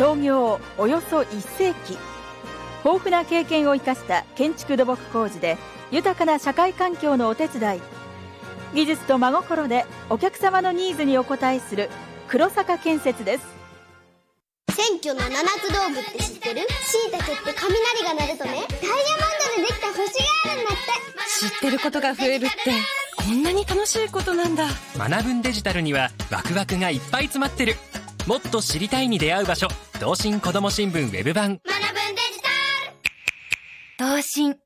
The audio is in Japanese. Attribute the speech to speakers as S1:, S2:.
S1: 創業およそ1世紀、豊富な経験を生かした建築土木工事で豊かな社会環境のお手伝い、技術と真心でお客様のニーズにお応えする黒坂建設です。
S2: 選挙の七つ道具って知ってる？椎茸って雷が鳴るとね、ダイヤモンドでできた星があるんだって。
S3: 知ってることが増えるってこんなに楽しいことなんだ。
S4: 学ぶんデジタルにはワクワクがいっぱい詰まってる。もっと知りたいに出会う場所、東進子ども新聞ウェブ版。
S2: 学ぶんデジタル。
S3: 東進